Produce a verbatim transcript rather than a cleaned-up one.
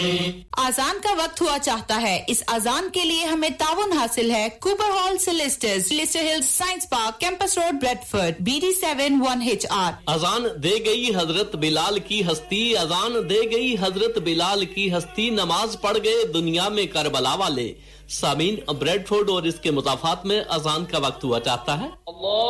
अजान का वक्त हुआ चाहता है। इस अजान के लिए हमें ताउन हासिल है। Cooper hall सिलिस्टर्स, Leicester hills science park, campus road, Bradford, B D seven one H R. अजान दे गई हजरत बिलाल की हस्ती, अजान दे गई हजरत बिलाल की हस्ती, नमाज पढ़ गए दुनिया में करबला वाले। सामीन, ब्रेडफोर्ड और इसके मुजाफात में अजान का वक्त हुआ चाहता है।